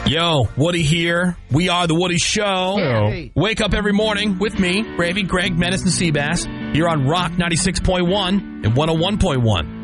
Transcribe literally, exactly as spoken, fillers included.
Yo, Woody here. We are The Woody Show. Hey. Wake up every morning with me, Ravy, Greg, Menace, and Seabass, here on Rock ninety-six point one and one oh one point one.